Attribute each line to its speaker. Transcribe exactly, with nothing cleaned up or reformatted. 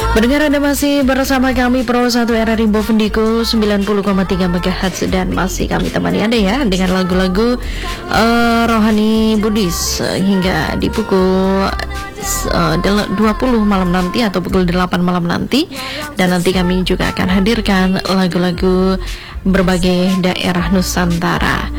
Speaker 1: Pendengar, Anda masih bersama kami Pro satu R R I Bovendigo sembilan puluh koma tiga megahertz dan masih kami temani Anda ya dengan lagu-lagu uh, rohani Buddhis uh, hingga di pukul uh, dua puluh malam nanti atau pukul delapan malam nanti. Dan nanti kami juga akan hadirkan lagu-lagu berbagai daerah Nusantara.